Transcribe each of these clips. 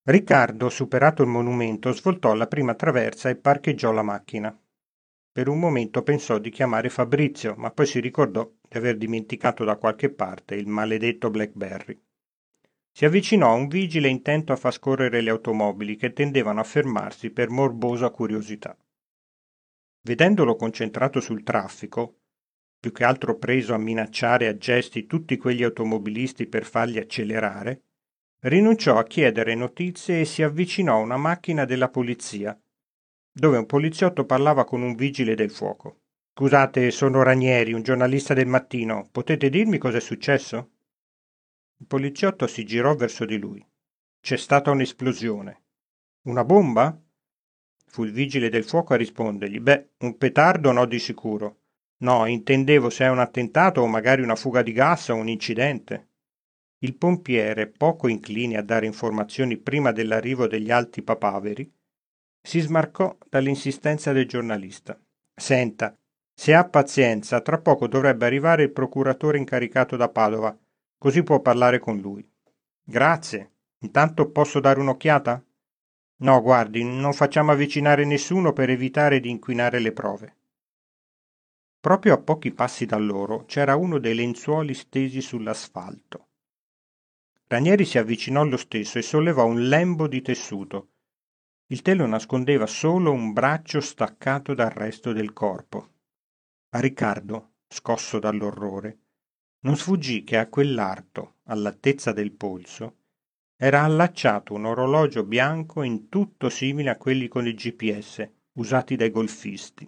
Riccardo, superato il monumento, svoltò la prima traversa e parcheggiò la macchina. Per un momento pensò di chiamare Fabrizio, ma poi si ricordò di aver dimenticato da qualche parte il maledetto BlackBerry. Si avvicinò a un vigile intento a far scorrere le automobili che tendevano a fermarsi per morbosa curiosità. Vedendolo concentrato sul traffico, più che altro preso a minacciare a gesti tutti quegli automobilisti per farli accelerare, rinunciò a chiedere notizie e si avvicinò a una macchina della polizia, dove un poliziotto parlava con un vigile del fuoco. «Scusate, sono Ranieri, un giornalista del mattino. Potete dirmi cosa è successo?» Il poliziotto si girò verso di lui. «C'è stata un'esplosione». «Una bomba?» Fu il vigile del fuoco a rispondergli. «Beh, un petardo no di sicuro. No, intendevo se è un attentato o magari una fuga di gas o un incidente». Il pompiere, poco incline a dare informazioni prima dell'arrivo degli alti papaveri, si smarcò dall'insistenza del giornalista. «Senta, se ha pazienza, tra poco dovrebbe arrivare il procuratore incaricato da Padova, così può parlare con lui». «Grazie. Intanto posso dare un'occhiata?» «No, guardi, non facciamo avvicinare nessuno per evitare di inquinare le prove». Proprio a pochi passi da loro c'era uno dei lenzuoli stesi sull'asfalto. Ranieri si avvicinò lo stesso e sollevò un lembo di tessuto. Il telo nascondeva solo un braccio staccato dal resto del corpo. A Riccardo, scosso dall'orrore, non sfuggì che a quell'arto, all'altezza del polso, era allacciato un orologio bianco in tutto simile a quelli con il GPS usati dai golfisti.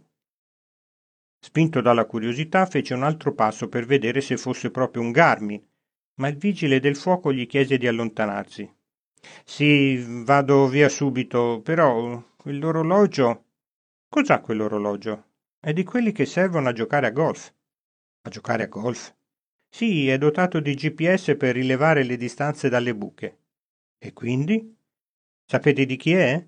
Spinto dalla curiosità, fece un altro passo per vedere se fosse proprio un Garmin, ma il vigile del fuoco gli chiese di allontanarsi. «Sì, vado via subito, però quell'orologio...» «Cos'ha quell'orologio?» «È di quelli che servono a giocare a golf». «A giocare a golf?» «Sì, è dotato di GPS per rilevare le distanze dalle buche». «E quindi?» «Sapete di chi è?»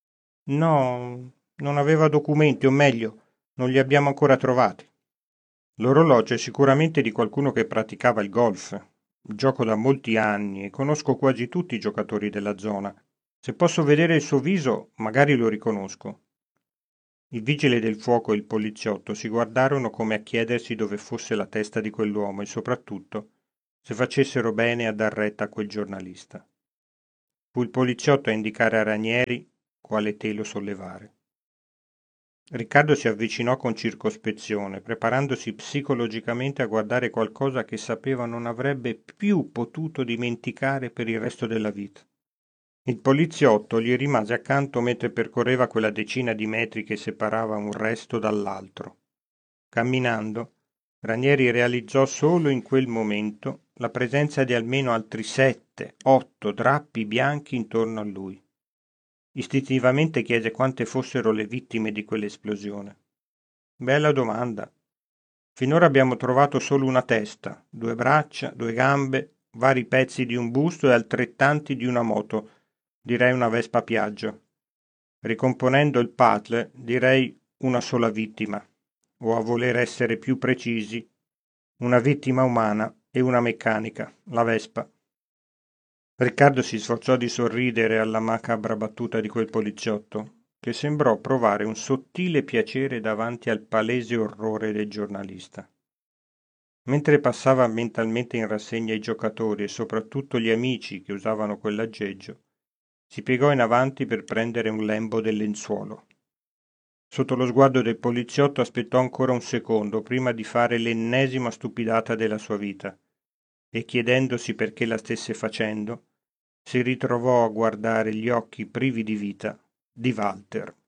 «No, non aveva documenti, o meglio, non li abbiamo ancora trovati». «L'orologio è sicuramente di qualcuno che praticava il golf. Gioco da molti anni e conosco quasi tutti i giocatori della zona. Se posso vedere il suo viso, magari lo riconosco». Il vigile del fuoco e il poliziotto si guardarono come a chiedersi dove fosse la testa di quell'uomo e soprattutto se facessero bene a dar retta a quel giornalista. Fu il poliziotto a indicare a Ranieri quale telo sollevare. Riccardo si avvicinò con circospezione, preparandosi psicologicamente a guardare qualcosa che sapeva non avrebbe più potuto dimenticare per il resto della vita. Il poliziotto gli rimase accanto mentre percorreva quella decina di metri che separava un resto dall'altro. Camminando, Ranieri realizzò solo in quel momento la presenza di almeno altri 7, 8 drappi bianchi intorno a lui. Istintivamente chiese quante fossero le vittime di quell'esplosione. Bella domanda. Finora abbiamo trovato solo una testa, 2 braccia, 2 gambe, vari pezzi di un busto e altrettanti di una moto, direi una Vespa Piaggio. Ricomponendo il puzzle, direi una sola vittima, o a voler essere più precisi, una vittima umana e una meccanica, la Vespa. Riccardo si sforzò di sorridere alla macabra battuta di quel poliziotto, che sembrò provare un sottile piacere davanti al palese orrore del giornalista. Mentre passava mentalmente in rassegna i giocatori e soprattutto gli amici che usavano quell'aggeggio, si piegò in avanti per prendere un lembo del lenzuolo. Sotto lo sguardo del poliziotto aspettò ancora un secondo prima di fare l'ennesima stupidata della sua vita e, chiedendosi perché la stesse facendo, si ritrovò a guardare gli occhi privi di vita di Walter.